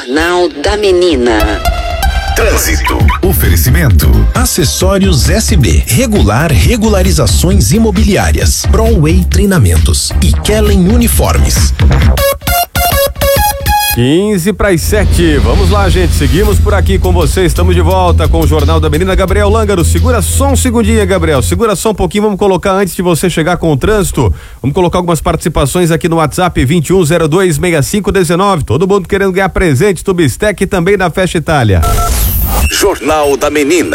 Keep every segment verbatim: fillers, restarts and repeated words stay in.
Jornal da Menina. Trânsito. Oferecimento. Acessórios S B. Regular Regularizações Imobiliárias. Proway Treinamentos. E Kellen Uniformes. quinze para as sete. Vamos lá, gente. Seguimos por aqui com você. Estamos de volta com o Jornal da Menina. Gabriel Lângaro, segura só um segundinho, Gabriel. Segura só um pouquinho. Vamos colocar antes de você chegar com o trânsito. Vamos colocar algumas participações aqui no WhatsApp vinte e um zero dois sessenta e cinco dezenove. Todo mundo querendo ganhar presente do Bistec e também da Festa Itália. Jornal da Menina.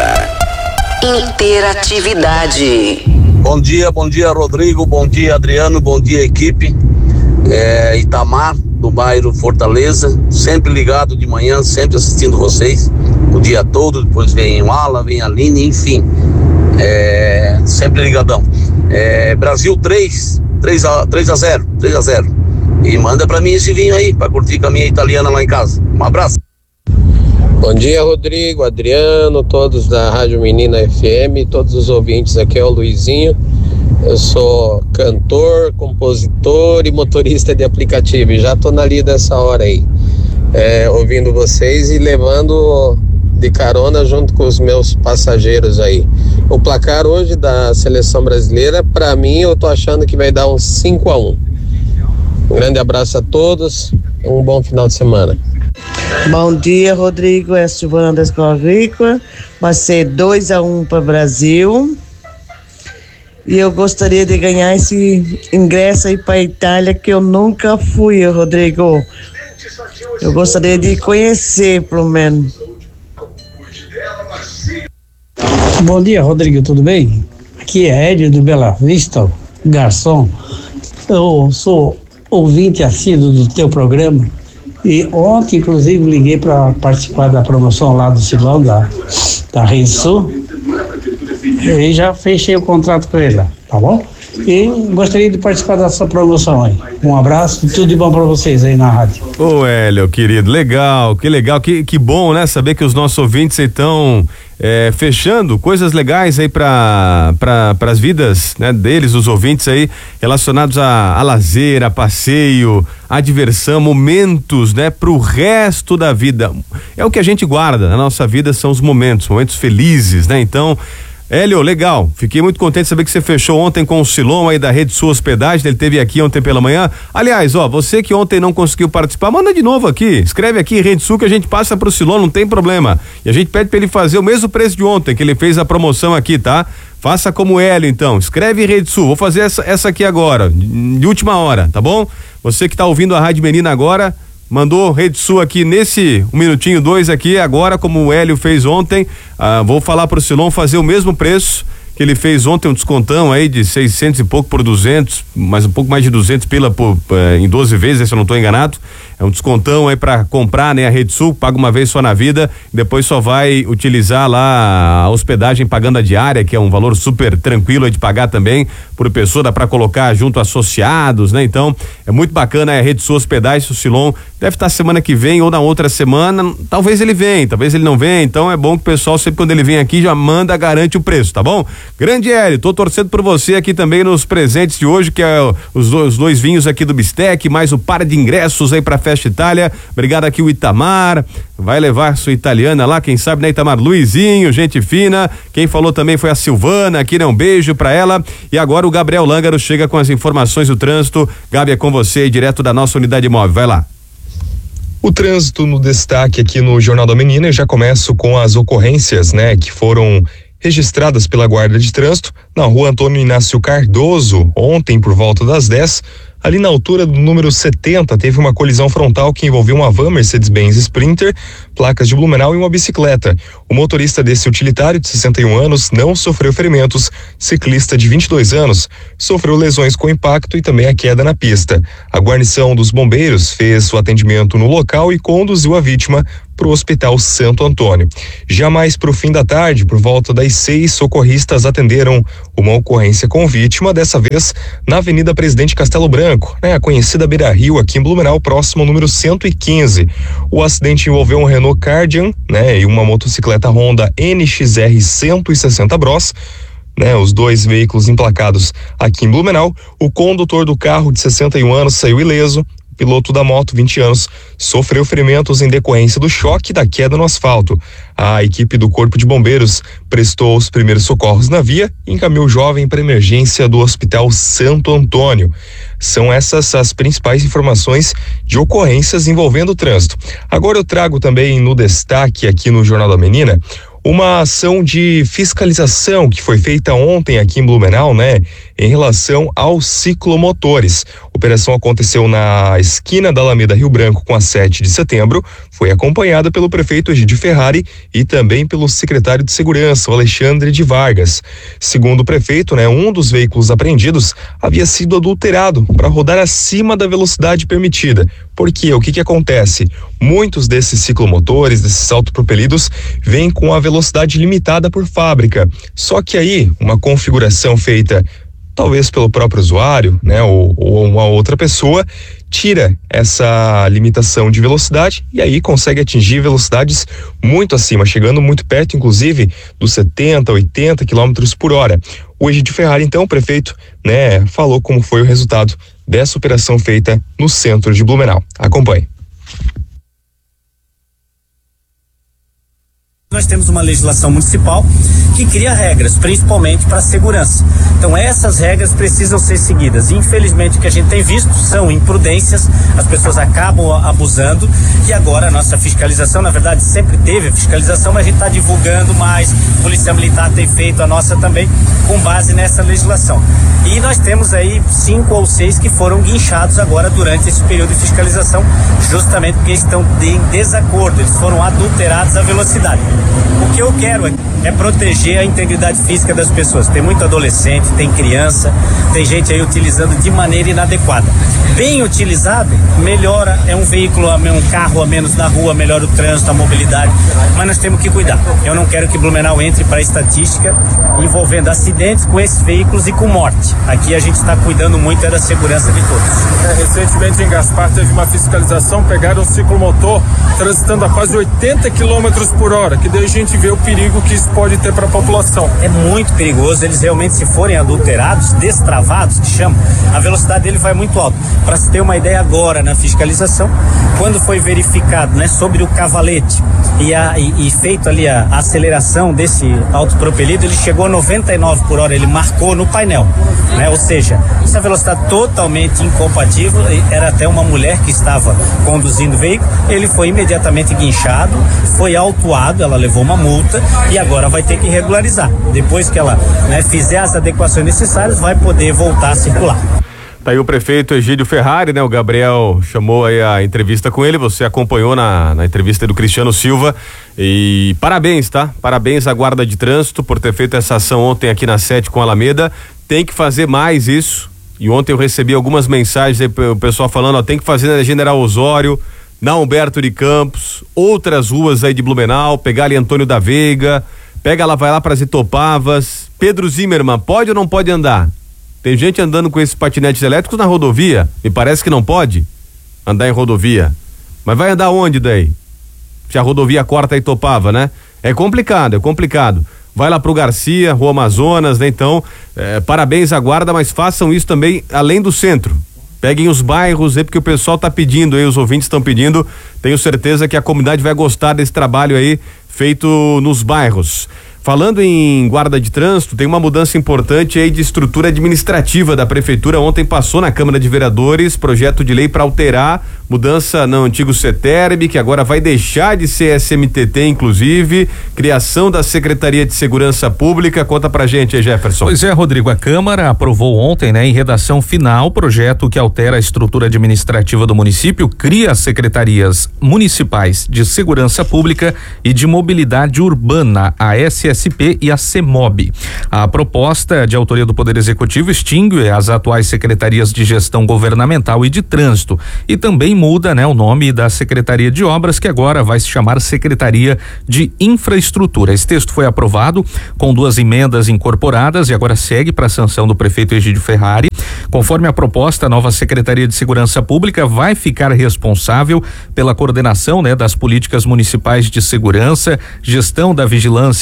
Interatividade. Bom dia, bom dia, Rodrigo. Bom dia, Adriano. Bom dia, equipe. É, Itamar, do bairro Fortaleza, sempre ligado de manhã, sempre assistindo vocês o dia todo. Depois vem o Alan, vem a Aline, enfim, é, sempre ligadão. É, Brasil três, três a zero, três a zero. E manda pra mim esse vinho aí, pra curtir com a minha italiana lá em casa. Um abraço. Bom dia, Rodrigo, Adriano, todos da Rádio Menina F M, todos os ouvintes. Aqui é o Luizinho. Eu sou cantor, compositor e motorista de aplicativo, e já tô na lida dessa hora aí, é, ouvindo vocês e levando de carona junto com os meus passageiros aí. O placar hoje da seleção brasileira, pra mim, eu tô achando que vai dar uns cinco a um. Um grande abraço a todos, um bom final de semana. Bom dia, Rodrigo, é a Silvana da Escola Agrícola. Vai ser dois a um para o Brasil. E eu gostaria de ganhar esse ingresso aí para a Itália, que eu nunca fui, Rodrigo. Eu gostaria de conhecer, pelo menos. Bom dia, Rodrigo, tudo bem? Aqui é Hélio do Bela Vista, garçom. Eu sou ouvinte assíduo do teu programa. E ontem, inclusive, liguei para participar da promoção lá do Silão, da, da Rede Sul. E já fechei o contrato com ele lá, tá bom? E gostaria de participar dessa promoção aí. Um abraço e tudo de bom para vocês aí na rádio. Ô Hélio, querido, legal, que legal, que, que bom, né? Saber que os nossos ouvintes estão é, fechando coisas legais aí para para as vidas, né, deles, os ouvintes aí, relacionados a, a lazer, a passeio, a diversão, momentos, né, pro resto da vida. É o que a gente guarda na nossa vida, são os momentos, momentos felizes, né? Então, Hélio, legal, fiquei muito contente de saber que você fechou ontem com o Silon aí da Rede Sul Hospedagem, ele esteve aqui ontem pela manhã. Aliás, ó, você que ontem não conseguiu participar, manda de novo aqui, escreve aqui Rede Sul que a gente passa pro Silon, não tem problema. E a gente pede pra ele fazer o mesmo preço de ontem, que ele fez a promoção aqui, tá? Faça como o Hélio, então, escreve Rede Sul, vou fazer essa, essa aqui agora, de última hora, tá bom? Você que tá ouvindo a Rádio Menina agora, mandou Rede Sul aqui nesse um minutinho, dois aqui, agora como o Hélio fez ontem, ah, vou falar pro Silon fazer o mesmo preço que ele fez ontem, um descontão aí de seiscentos e pouco por duzentos, mas um pouco mais de duzentos pila por, eh, em doze vezes, se eu não tô enganado. É um descontão aí pra comprar, né? A Rede Sul, paga uma vez só na vida, depois só vai utilizar lá a hospedagem pagando a diária, que é um valor super tranquilo aí de pagar também por pessoa, dá pra colocar junto associados, né? Então, é muito bacana a Rede Sul Hospedagem, o Silon deve estar semana que vem ou na outra semana, talvez ele venha, talvez ele não venha, então é bom que o pessoal sempre quando ele vem aqui já manda, garante o preço, tá bom? Grande Hélio, tô torcendo por você aqui também nos presentes de hoje, que é os dois, os dois vinhos aqui do Bistec, mais o par de ingressos aí pra Festa Itália. Obrigado aqui o Itamar, vai levar sua italiana lá, quem sabe, né, Itamar? Luizinho, gente fina. Quem falou também foi a Silvana, aqui, né? Um beijo pra ela. E agora o Gabriel Lângaro chega com as informações do trânsito. Gabi, é com você, direto da nossa unidade móvel, vai lá. O trânsito no destaque aqui no Jornal da Menina, já começo com as ocorrências, né, que foram registradas pela Guarda de Trânsito na rua Antônio Inácio Cardoso, ontem por volta das dez. Ali na altura do número setenta, teve uma colisão frontal que envolveu uma van Mercedes-Benz Sprinter, placas de Blumenau e uma bicicleta. O motorista desse utilitário, de sessenta e um anos, não sofreu ferimentos. Ciclista de vinte e dois anos sofreu lesões com impacto e também a queda na pista. A guarnição dos bombeiros fez o atendimento no local e conduziu a vítima para o Hospital Santo Antônio. Já mais para o fim da tarde, por volta das seis, socorristas atenderam uma ocorrência com vítima, dessa vez na Avenida Presidente Castelo Branco, né, a conhecida Beira Rio, aqui em Blumenau, próximo ao número cento e quinze. O acidente envolveu um Renault Cardian, né, e uma motocicleta Honda N X R cento e sessenta Bros. Né, os dois veículos emplacados aqui em Blumenau. O condutor do carro, de sessenta e um anos, saiu ileso. piloto da moto, vinte anos, sofreu ferimentos em decorrência do choque da queda no asfalto. A equipe do Corpo de Bombeiros prestou os primeiros socorros na via e encaminhou o jovem para emergência do Hospital Santo Antônio. São essas as principais informações de ocorrências envolvendo o trânsito. Agora eu trago também no destaque aqui no Jornal da Menina uma ação de fiscalização que foi feita ontem aqui em Blumenau, né, em relação aos ciclomotores. A operação aconteceu na esquina da Alameda Rio Branco com a sete de setembro, foi acompanhada pelo prefeito Egídio Ferrari e também pelo secretário de Segurança, o Alexandre de Vargas. Segundo o prefeito, né, um dos veículos apreendidos havia sido adulterado para rodar acima da velocidade permitida. Por quê? O que que acontece? Muitos desses ciclomotores, desses autopropelidos, vêm com a velocidade limitada por fábrica. Só que aí, uma configuração feita talvez pelo próprio usuário, né, ou, ou uma outra pessoa, tira essa limitação de velocidade e aí consegue atingir velocidades muito acima, chegando muito perto, inclusive, dos setenta, oitenta quilômetros por hora. O Egídio Ferrari, então, o prefeito, né, falou como foi o resultado dessa operação feita no centro de Blumenau. Acompanhe. Nós temos uma legislação municipal que cria regras, principalmente para a segurança. Então essas regras precisam ser seguidas. Infelizmente o que a gente tem visto são imprudências, as pessoas acabam abusando e agora a nossa fiscalização, na verdade sempre teve a fiscalização, mas a gente está divulgando mais, a Polícia Militar tem feito a nossa também com base nessa legislação. E nós temos aí cinco ou seis que foram guinchados agora durante esse período de fiscalização, justamente porque estão em desacordo, eles foram adulterados a velocidade. O que eu quero é proteger a integridade física das pessoas. Tem muito adolescente, tem criança, tem gente aí utilizando de maneira inadequada. Bem utilizado, melhora, é um veículo, um carro a menos na rua, melhora o trânsito, a mobilidade, mas nós temos que cuidar. Eu não quero que Blumenau entre para a estatística envolvendo acidentes com esses veículos e com morte. Aqui a gente está cuidando muito é da segurança de todos. É, recentemente em Gaspar teve uma fiscalização, pegaram um ciclomotor transitando a quase oitenta quilômetros por hora, que daí a gente vê o perigo que isso pode ter para a população. É muito perigoso, eles realmente, se forem adulterados, destravados, que chamam, a velocidade dele vai muito alta. Para se ter uma ideia agora na fiscalização, quando foi verificado, né, sobre o cavalete e, a, e, e feito ali a, a aceleração desse autopropelido, ele chegou a noventa e nove por hora, ele marcou no painel, né? Ou seja, essa velocidade totalmente incompatível, era até uma mulher que estava conduzindo o veículo, ele foi imediatamente guinchado, foi autuado, ela levou uma multa e agora vai ter que regularizar. Depois que ela, né, fizer as adequações necessárias, vai poder voltar a circular. Tá aí o prefeito Egídio Ferrari, né? O Gabriel chamou aí a entrevista com ele, você acompanhou na, na entrevista do Cristiano Silva e parabéns, tá? Parabéns à Guarda de Trânsito por ter feito essa ação ontem aqui na sete com a Alameda. Tem que fazer mais isso e ontem eu recebi algumas mensagens aí, o pessoal falando, ó, tem que fazer na General Osório, na Humberto de Campos, outras ruas aí de Blumenau, pegar ali Antônio da Veiga, pega lá, vai lá para Itopavas. Pedro Zimmermann, pode ou não pode andar? Tem gente andando com esses patinetes elétricos na rodovia, me parece que não pode andar em rodovia. Mas vai andar onde daí? Se a rodovia corta Itopava, né? É complicado, é complicado. Vai lá pro Garcia, Rua Amazonas, né? Então, é, parabéns à Guarda, mas façam isso também além do centro. Peguem os bairros aí, porque o pessoal tá pedindo aí, os ouvintes estão pedindo. Tenho certeza que a comunidade vai gostar desse trabalho aí feito nos bairros. Falando em guarda de trânsito, tem uma mudança importante aí de estrutura administrativa da prefeitura. Ontem passou na Câmara de Vereadores projeto de lei para alterar, mudança no antigo CETERB, que agora vai deixar de ser S M T T, inclusive, criação da Secretaria de Segurança Pública. Conta pra gente aí, Jefferson. Pois é, Rodrigo, a Câmara aprovou ontem, né, em redação final, projeto que altera a estrutura administrativa do município, cria as secretarias municipais de Segurança Pública e de Mobilidade Urbana, a S S P e a CEMOB. A proposta de autoria do Poder Executivo extingue as atuais secretarias de Gestão Governamental e de Trânsito e também muda, né, o nome da Secretaria de Obras, que agora vai se chamar Secretaria de Infraestrutura. Esse texto foi aprovado com duas emendas incorporadas e agora segue para a sanção do prefeito Egídio Ferrari. Conforme a proposta, a nova Secretaria de Segurança Pública vai ficar responsável pela coordenação, né, das políticas municipais de segurança, gestão da vigilância patrimonial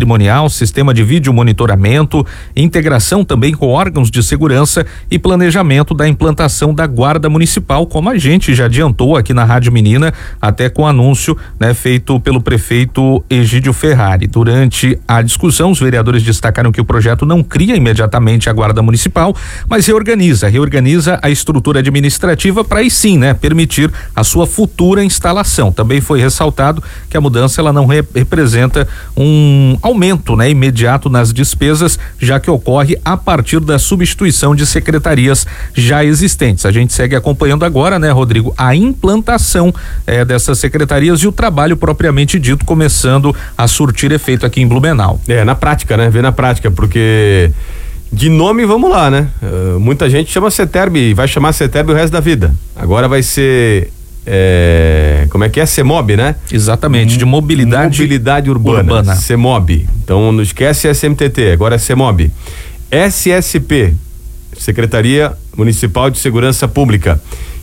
patrimonial, sistema de vídeo monitoramento, integração também com órgãos de segurança e planejamento da implantação da Guarda Municipal, como a gente já adiantou aqui na Rádio Menina, até com anúncio, né, feito pelo prefeito Egídio Ferrari. Durante a discussão, os vereadores destacaram que o projeto não cria imediatamente a Guarda Municipal, mas reorganiza, reorganiza a estrutura administrativa para aí sim, né, permitir a sua futura instalação. Também foi ressaltado que a mudança ela não re- representa um aumento, né, imediato nas despesas, já que ocorre a partir da substituição de secretarias já existentes. A gente segue acompanhando agora, né, Rodrigo, a implantação eh, dessas secretarias e o trabalho propriamente dito começando a surtir efeito aqui em Blumenau. É, na prática, né? Vê na prática, porque de nome, vamos lá, né? Uh, muita gente chama CETERB e vai chamar CETERB o resto da vida. Agora vai ser É, como é que é? CEMOB, né? Exatamente, de mobilidade, mobilidade urbana, urbana. CEMOB. Então não esquece S M T T, agora é CEMOB. S S P, Secretaria Municipal de Segurança Pública.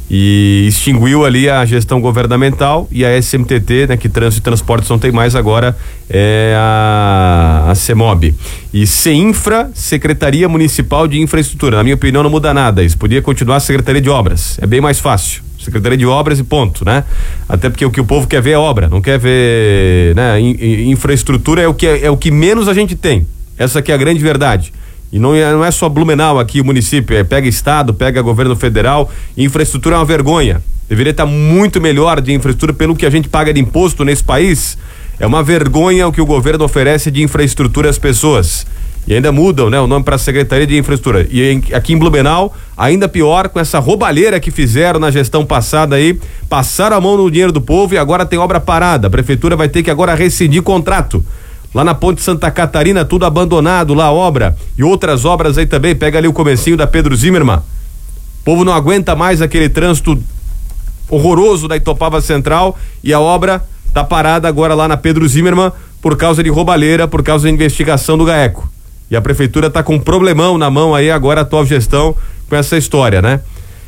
E extinguiu ali a gestão governamental e a S M T T, né, que Trânsito e Transportes não tem mais, agora é a, a CEMOB. E CEINFRA, Secretaria Municipal de Infraestrutura. Na minha opinião não muda nada, isso podia continuar a Secretaria de Obras, é bem mais fácil. Secretaria de Obras e ponto, né? Até porque o que o povo quer ver é obra, não quer ver, né? In, infraestrutura é o que é, é o que menos a gente tem. Essa aqui é a grande verdade. E não é, não é só Blumenau aqui, o município, é, pega estado, pega governo federal. Infraestrutura é uma vergonha. Deveria estar muito melhor de infraestrutura pelo que a gente paga de imposto nesse país. É uma vergonha o que o governo oferece de infraestrutura às pessoas. E ainda mudam, né, o nome para a Secretaria de Infraestrutura. E em, aqui em Blumenau, ainda pior, com essa roubalheira que fizeram na gestão passada aí, passaram a mão no dinheiro do povo e agora tem obra parada. A prefeitura vai ter que agora rescindir contrato. Lá na Ponte Santa Catarina, tudo abandonado, lá a obra. E outras obras aí também, pega ali o comecinho da Pedro Zimmermann. O povo não aguenta mais aquele trânsito horroroso da Itopava Central e a obra tá parada agora lá na Pedro Zimmermann por causa de roubalheira, por causa da investigação do GAECO. E a prefeitura tá com um problemão na mão aí agora, a atual gestão, com essa história, né?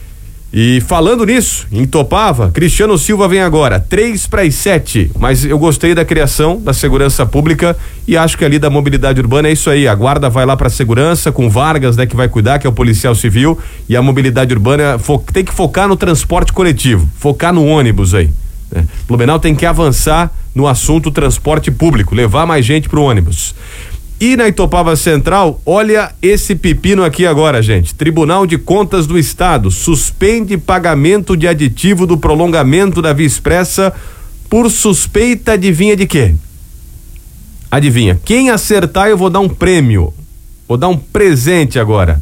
E falando nisso, em Itopava, Cristiano Silva vem agora, três para as sete, mas eu gostei da criação da segurança pública e acho que ali da mobilidade urbana é isso aí, a guarda vai lá para segurança, com Vargas, né, que vai cuidar, que é o policial civil, e a mobilidade urbana fo- tem que focar no transporte coletivo, focar no ônibus aí, né? Blumenau tem que avançar no assunto transporte público, levar mais gente pro ônibus. E na Itopava Central, olha esse pepino aqui agora, gente. Tribunal de Contas do Estado suspende pagamento de aditivo do prolongamento da Via Expressa por suspeita, adivinha de quê? Adivinha. Quem acertar eu vou dar um prêmio. Vou dar um presente agora.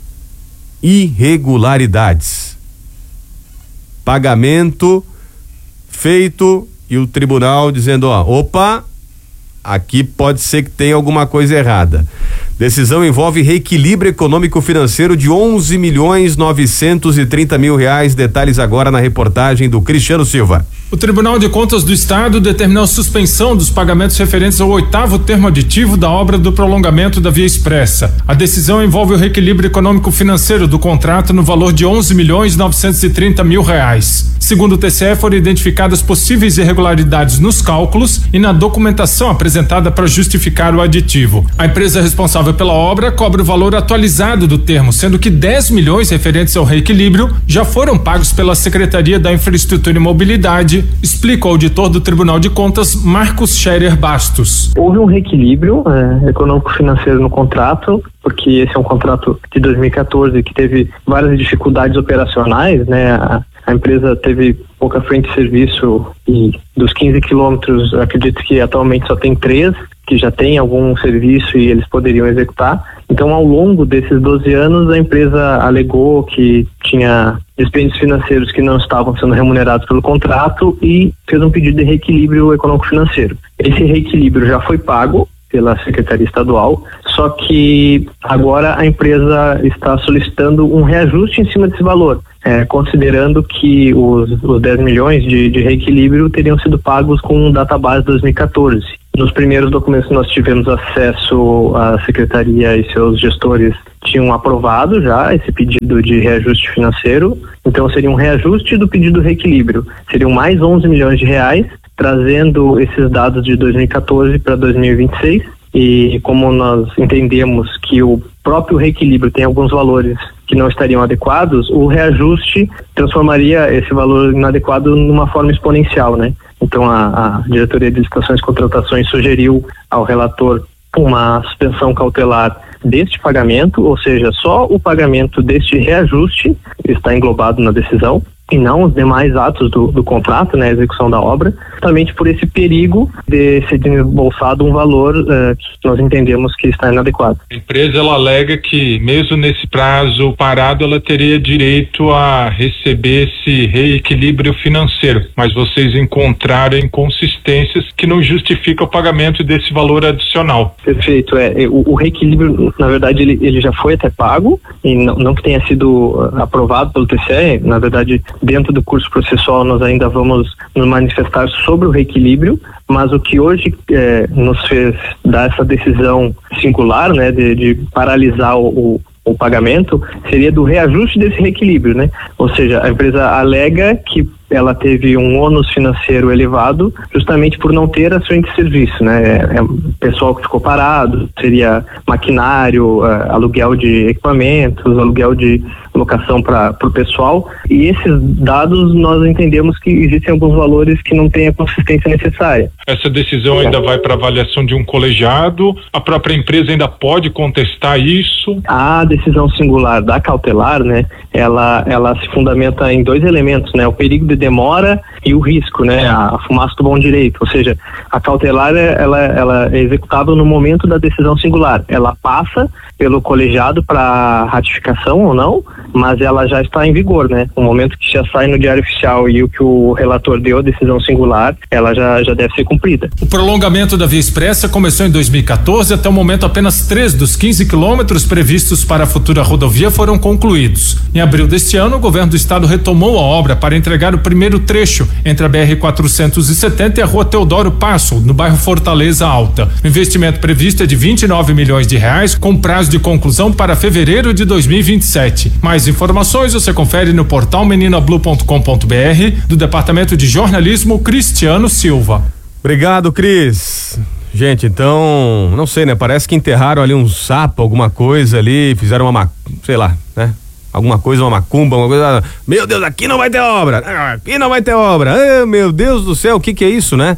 Irregularidades. Pagamento feito e o tribunal dizendo, ó, opa, aqui pode ser que tenha alguma coisa errada. Decisão envolve reequilíbrio econômico-financeiro de onze milhões novecentos e trinta mil reais. Detalhes agora na reportagem do Cristiano Silva. O Tribunal de Contas do Estado determinou a suspensão dos pagamentos referentes ao oitavo termo aditivo da obra do prolongamento da Via Expressa. A decisão envolve o reequilíbrio econômico-financeiro do contrato no valor de onze milhões novecentos e trinta mil reais. Segundo o T C E, foram identificadas possíveis irregularidades nos cálculos e na documentação apresentada para justificar o aditivo. A empresa responsável pela obra cobra o valor atualizado do termo, sendo que dez milhões referentes ao reequilíbrio já foram pagos pela Secretaria da Infraestrutura e Mobilidade, explica o auditor do Tribunal de Contas, Marcos Scherer Bastos. Houve um reequilíbrio é, econômico-financeiro no contrato, porque esse é um contrato de dois mil e quatorze que teve várias dificuldades operacionais, né? A, a empresa teve pouca frente de serviço e dos quinze quilômetros, acredito que atualmente só tem três que já tem algum serviço e eles poderiam executar. Então, ao longo desses doze anos, a empresa alegou que tinha despendentes financeiros que não estavam sendo remunerados pelo contrato e fez um pedido de reequilíbrio econômico-financeiro. Esse reequilíbrio já foi pago pela Secretaria Estadual, só que agora a empresa está solicitando um reajuste em cima desse valor, é, considerando que os, os dez milhões de, de reequilíbrio teriam sido pagos com database dois mil e quatorze. Nos primeiros documentos que nós tivemos acesso, a Secretaria e seus gestores tinham aprovado já esse pedido de reajuste financeiro, então seria um reajuste do pedido de reequilíbrio, seriam mais onze milhões de reais, trazendo esses dados de dois mil e quatorze para dois mil e vinte e seis, e como nós entendemos que o próprio reequilíbrio tem alguns valores que não estariam adequados, o reajuste transformaria esse valor inadequado numa forma exponencial, né? Então a, a Diretoria de Licitações e Contratações sugeriu ao relator uma suspensão cautelar deste pagamento, ou seja, só o pagamento deste reajuste está englobado na decisão e não os demais atos do, do contrato, né, a execução da obra, justamente por esse perigo de ser desembolsado um valor uh, que nós entendemos que está inadequado. A empresa ela alega que mesmo nesse prazo parado ela teria direito a receber esse reequilíbrio financeiro, mas vocês encontraram inconsistências que não justificam o pagamento desse valor adicional. Perfeito, é, o, o reequilíbrio, na verdade, ele, ele já foi até pago, e não, não que tenha sido aprovado pelo T C E, na verdade, dentro do curso processual nós ainda vamos nos manifestar sobre o reequilíbrio, mas o que hoje é, nos fez dar essa decisão singular, né, de, de paralisar o, o o pagamento, seria do reajuste desse reequilíbrio, né? Ou seja, a empresa alega que ela teve um ônus financeiro elevado justamente por não ter ações de serviço, né? É, é pessoal que ficou parado, seria maquinário, uh, aluguel de equipamentos, aluguel de locação para o pessoal, e esses dados nós entendemos que existem alguns valores que não têm a consistência necessária. Essa decisão ainda vai para avaliação de um colegiado, a própria empresa ainda pode contestar isso? A decisão singular da cautelar, né, ela, ela se fundamenta em dois elementos, né, o perigo de demora e o risco, né, a fumaça do bom direito, ou seja, a cautelar ela, ela é executável no momento da decisão singular, ela passa pelo colegiado para ratificação ou não, mas ela já está em vigor, né, no momento que já sai no Diário Oficial e o que o relator deu a decisão singular, ela já, já deve ser cumprida. O prolongamento da Via Expressa começou em dois mil e quatorze, até o momento apenas três dos quinze quilômetros previstos para a futura rodovia foram concluídos. Em abril deste ano, o governo do estado retomou a obra para entregar o primeiro trecho entre a B R quatrocentos e setenta e a rua Teodoro Passo, no bairro Fortaleza Alta. O investimento previsto é de vinte e nove milhões de reais, com prazo de conclusão para fevereiro de dois mil e vinte e sete. Mais informações você confere no portal menina blue ponto com ponto b r do Departamento de Jornalismo Cristiano Silva. Obrigado, Cris. Gente, então, não sei, né? Parece que enterraram ali um sapo, alguma coisa ali, fizeram uma, sei lá, né? Alguma coisa, uma macumba, uma coisa. Meu Deus, aqui não vai ter obra! Aqui não vai ter obra! Ah, meu Deus do céu, o que que é isso, né?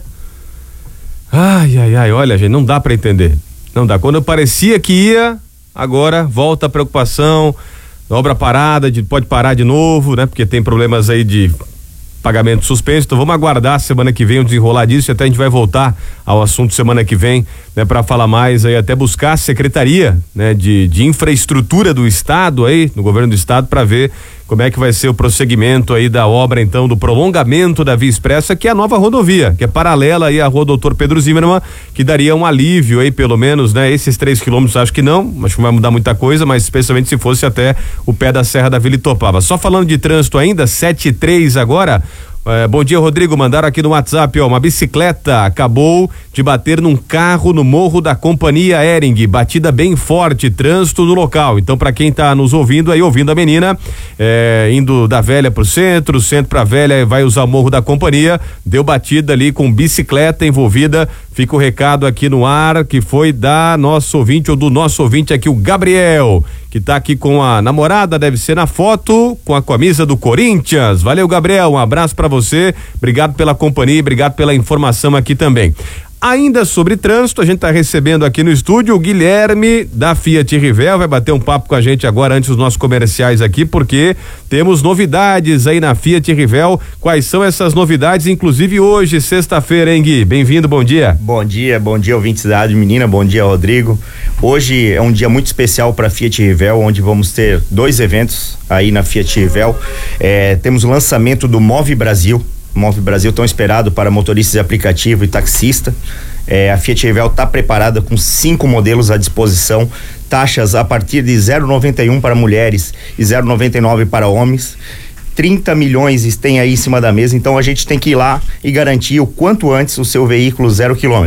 Ai, ai, ai, olha, gente, não dá pra entender. Não dá. Quando parecia que ia, agora volta a preocupação, obra parada, de, pode parar de novo, né? Porque tem problemas aí de pagamento suspenso, então vamos aguardar semana que vem o desenrolar disso e até a gente vai voltar ao assunto semana que vem, né, para falar mais aí, até buscar a Secretaria, né, de, de Infraestrutura do Estado aí, no governo do Estado, para ver como é que vai ser o prosseguimento aí da obra, então, do prolongamento da Via Expressa, que é a nova rodovia, que é paralela aí à rua Doutor Pedro Zimmermann, que daria um alívio aí, pelo menos, né, esses três quilômetros, acho que não, acho que não vai mudar muita coisa, mas especialmente se fosse até o pé da Serra da Vila Itopava. Só falando de trânsito ainda, sete e três agora. É, bom dia, Rodrigo, mandaram aqui no WhatsApp, ó, uma bicicleta acabou de bater num carro no Morro da Companhia Hering, batida bem forte, trânsito no local. Então, para quem tá nos ouvindo aí, ouvindo a menina, é, indo da Velha pro centro, centro pra Velha, vai usar o Morro da Companhia, deu batida ali com bicicleta envolvida. Fica o recado aqui no ar, que foi da nosso ouvinte, ou do nosso ouvinte aqui, o Gabriel, que tá aqui com a namorada, deve ser na foto, com a camisa do Corinthians. Valeu, Gabriel, um abraço pra você, obrigado pela companhia, obrigado pela informação aqui também. Ainda sobre trânsito, a gente está recebendo aqui no estúdio o Guilherme da Fiat Rivel, vai bater um papo com a gente agora antes dos nossos comerciais aqui, porque temos novidades aí na Fiat Rivel. Quais são essas novidades, inclusive hoje, sexta-feira, hein, Gui? Bem-vindo, bom dia. Bom dia, bom dia, ouvintes da Rádio Menina, bom dia, Rodrigo. Hoje é um dia muito especial para a Fiat Rivel, onde vamos ter dois eventos aí na Fiat Rivel. É, temos o lançamento do Move Brasil, Move Brasil tão esperado para motoristas de aplicativo e taxista. É, a Fiat Rivel está preparada com cinco modelos à disposição, taxas a partir de zero vírgula noventa e um para mulheres e zero vírgula noventa e nove para homens. trinta milhões tem aí em cima da mesa, então a gente tem que ir lá e garantir o quanto antes o seu veículo zero quilômetro.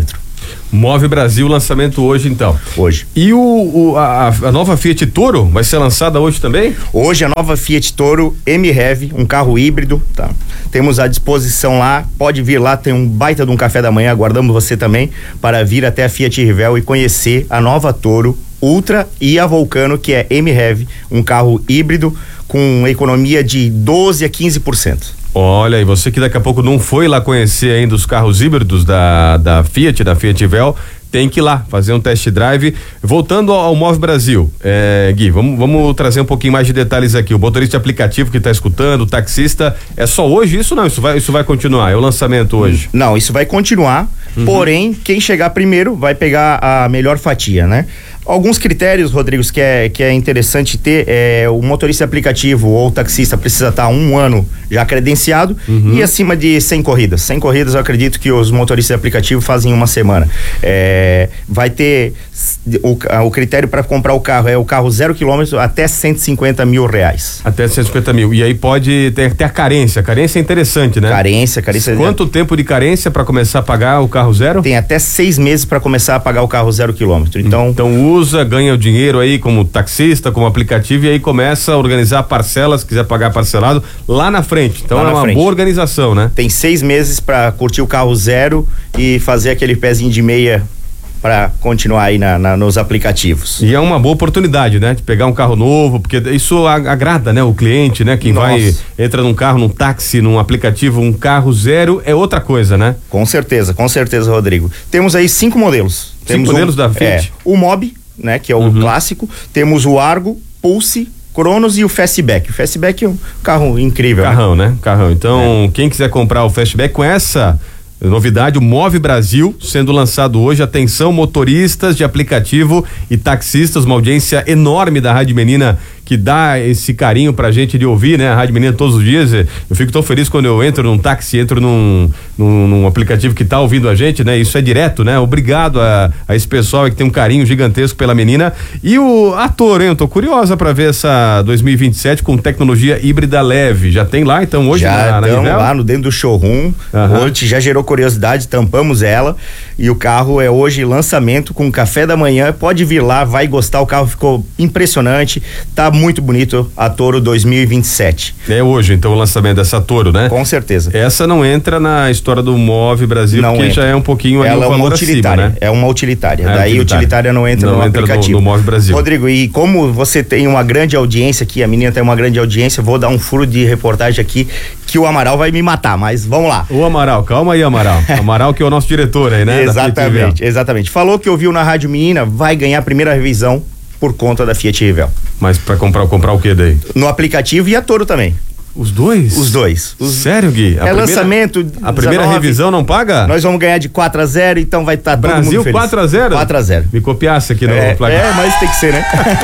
Move Brasil, lançamento hoje então. Hoje. E o, o a, a nova Fiat Toro vai ser lançada hoje também? Hoje a nova Fiat Toro M-Heavy, um carro híbrido, tá? Temos à disposição lá, pode vir lá, tem um baita de um café da manhã, aguardamos você também para vir até a Fiat Rivel e conhecer a nova Toro Ultra e a Vulcano, que é M-Heavy, um carro híbrido com economia de doze a quinze por cento. Olha, e você que daqui a pouco não foi lá conhecer ainda os carros híbridos da, da Fiat, da Fiat Vel, tem que ir lá fazer um test drive. Voltando ao, ao Move Brasil, é, Gui, vamos, vamos trazer um pouquinho mais de detalhes aqui. O motorista de aplicativo que está escutando, o taxista, é só hoje isso? Não, isso vai, isso vai continuar, é o lançamento hoje. Não, isso vai continuar, uhum. Porém, quem chegar primeiro vai pegar a melhor fatia, né? Alguns critérios, Rodrigo, que é, que é interessante ter, é o motorista aplicativo ou o taxista precisa estar um ano já credenciado, uhum. E acima de cem corridas. cem corridas eu acredito que os motoristas de aplicativo fazem em uma semana. É, vai ter o, o critério para comprar o carro é o carro zero quilômetro até cento e cinquenta mil reais. Até cento e cinquenta mil. E aí pode ter, ter a carência. A carência é interessante, né? Carência, carência. Quanto de... tempo de carência para começar a pagar o carro zero? Tem até seis meses para começar a pagar o carro zero quilômetro. Então, então usa, ganha o dinheiro aí como taxista, como aplicativo, e aí começa a organizar parcelas, se quiser pagar parcelado, lá na frente. Então lá é uma frente. Boa organização, né? Tem seis meses para curtir o carro zero e fazer aquele pezinho de meia para continuar aí na, na, nos aplicativos. E é uma boa oportunidade, né? De pegar um carro novo, porque isso agrada, né? O cliente, né? Quem Nossa. vai, entra num carro, num táxi, num aplicativo, um carro zero é outra coisa, né? Com certeza, com certeza, Rodrigo. Temos aí cinco modelos. Cinco Temos modelos um, da Fiat? É, o Mobi, né? Que é o uhum. clássico. Temos o Argo, Pulse, Cronos e o Fastback. O Fastback é um carro incrível. Carrão, né? né? Carrão. Então, é. quem quiser comprar o Fastback com essa novidade, o Move Brasil sendo lançado hoje. Atenção, motoristas de aplicativo e taxistas, uma audiência enorme da Rádio Menina que dá esse carinho pra gente de ouvir, né? A Rádio Menina todos os dias. Eu fico tão feliz quando eu entro num táxi, entro num, num, num aplicativo que tá ouvindo a gente, né? Isso é direto, né? Obrigado a, a esse pessoal que tem um carinho gigantesco pela Menina. E o ator, hein? Eu tô curiosa pra ver essa dois mil e vinte e sete com tecnologia híbrida leve. Já tem lá, então, hoje já na, na Rivel? lá no dentro do showroom. Uhum. Hoje já gerou curiosidade, tampamos ela e o carro é hoje lançamento com café da manhã. Pode vir lá, vai gostar. O carro ficou impressionante, tá muito bonito, a Toro dois mil e vinte e sete. É hoje, então, o lançamento dessa Toro, né? Com certeza. Essa não entra na história do Move Brasil, não porque entra. já é um pouquinho Ela ali um é uma utilitária, acima, né? É uma utilitária. É Daí utilitária. utilitária não entra não no entra aplicativo. No, no Move Brasil. Rodrigo, e como você tem uma grande audiência aqui, a menina tem uma grande audiência, vou dar um furo de reportagem aqui que o Amaral vai me matar, mas vamos lá. O Amaral, calma aí, Amaral. Amaral que é o nosso diretor aí, né? Exatamente, exatamente. Falou que ouviu na Rádio Menina, vai ganhar a primeira revisão por conta da Fiat Rivel. Mas pra comprar, comprar o que daí? No aplicativo e a Toro também. Os dois? Os dois. Os... Sério, Gui? A é primeira, lançamento. A primeira dezenove, revisão não paga? Nós vamos ganhar de quatro a zero, então vai estar tá todo mundo feliz. Brasil quatro a zero? quatro a zero. Me copiasse aqui no é, placar. É, mas tem que ser, né?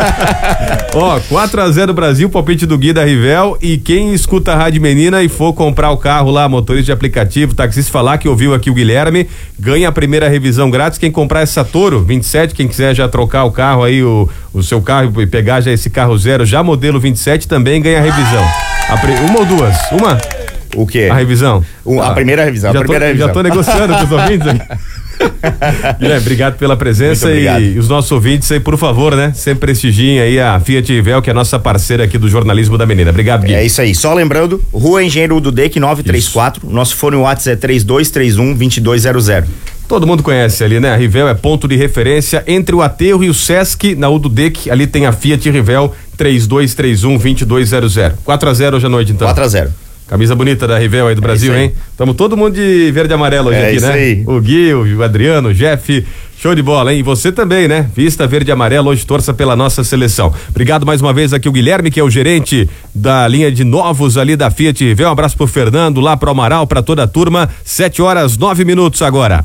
Ó, quatro a zero Brasil, palpite do Gui da Rivel. E quem escuta a Rádio Menina e for comprar o carro lá, motorista de aplicativo, taxista, falar que ouviu aqui o Guilherme, ganha a primeira revisão grátis. Quem comprar essa Toro vinte e sete, quem quiser já trocar o carro aí, o, o seu carro e pegar já esse carro zero, já modelo vinte e sete, também ganha a revisão. A pre... Uma ou duas? Uma? O quê? A revisão. Um, ah, a primeira revisão. Já, a primeira tô, revisão. já tô negociando com os ouvintes aqui. Guilherme, obrigado pela presença e, e os nossos ouvintes aí, por favor, né? Sempre prestigiem aí a Fiat Rivel, que é a nossa parceira aqui do jornalismo da Menina. Obrigado, Gui. É isso aí. Só lembrando, Rua Engenheiro Dudek nove três quatro. Isso. Nosso fone WhatsApp é três dois três um, dois dois zero zero. Todo mundo conhece ali, né? A Rivel é ponto de referência entre o Aterro e o Sesc, na Ududec, ali tem a Fiat Rivel, três dois três um, dois dois zero zero. quatro a zero hoje à noite, então. quatro a zero. Camisa bonita da Rivel aí do é Brasil, hein? Tamo todo mundo de verde e amarelo hoje é aqui, isso né? Aí. O Gui, o Adriano, o Jeff, show de bola, hein? E você também, né? Vista verde e amarelo, hoje torça pela nossa seleção. Obrigado mais uma vez aqui o Guilherme, que é o gerente da linha de novos ali da Fiat Rivel. Um abraço pro Fernando, lá pro Amaral, pra toda a turma. Sete horas, nove minutos agora.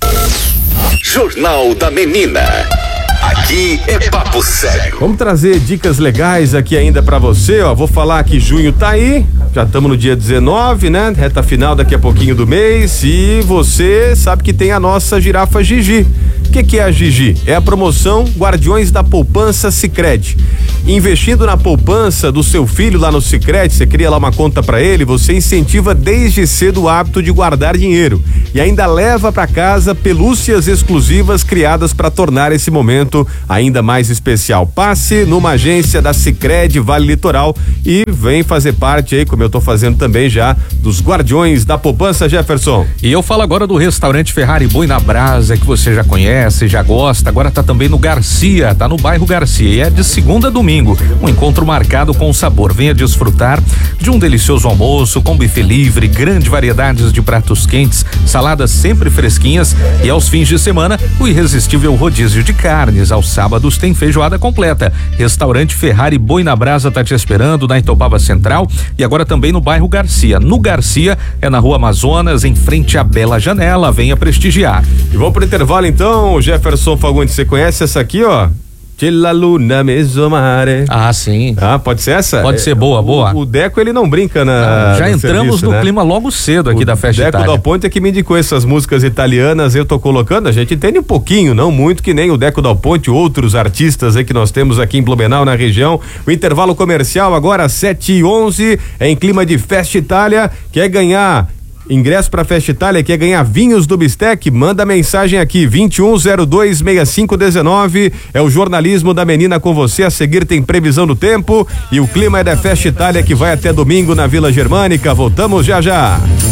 Jornal da Menina. Aqui é papo sério. Vamos trazer dicas legais aqui ainda pra você, ó. Vou falar que junho tá aí, já estamos no dia dezenove, né? Reta final daqui a pouquinho do mês, e você sabe que tem a nossa girafa Gigi. O que, que é a Gigi? É a promoção Guardiões da Poupança Sicredi. Investindo na poupança do seu filho lá no Sicredi, você cria lá uma conta para ele, você incentiva desde cedo o hábito de guardar dinheiro e ainda leva para casa pelúcias exclusivas criadas para tornar esse momento ainda mais especial. Passe numa agência da Sicredi Vale Litoral e vem fazer parte aí, como eu tô fazendo também já, dos Guardiões da Poupança, Jefferson. E eu falo agora do restaurante Ferrari Boi na Brasa, que você já conhece, já gosta, agora tá também no Garcia, tá no bairro Garcia e é de segunda a domingo, um encontro marcado com sabor. Venha desfrutar de um delicioso almoço com buffet livre, grande variedades de pratos quentes, saladas sempre fresquinhas e aos fins de semana o irresistível rodízio de carnes. Aos sábados tem feijoada completa. Restaurante Ferrari Boi na Brasa tá te esperando na Itopava Central e agora também no bairro Garcia. No Garcia é na Rua Amazonas, em frente à Bela Janela. Venha prestigiar. E vamos pro intervalo então, Jefferson Fagundes, você conhece essa aqui, ó? La luna mesomare. Ah, sim. Ah, pode ser essa? Pode ser boa, o, boa. O Deco, ele não brinca na. Ah, já no entramos serviço, no né? clima logo cedo aqui o da Festa Deco Itália. Dal Ponte é que me indicou essas músicas italianas, eu tô colocando, a gente entende um pouquinho, não muito, que nem o Deco Dal Ponte, outros artistas aí que nós temos aqui em Blumenau, na região. O intervalo comercial agora sete e onze, é em clima de Festa Itália. Quer ganhar ingresso para Festa Itália, quer ganhar vinhos do Bistec? Manda mensagem aqui, vinte e um zero dois, sessenta e cinco dezenove. É o jornalismo da menina com você. A seguir tem previsão do tempo e o clima é da Festa Itália, que vai até domingo na Vila Germânica. Voltamos já já.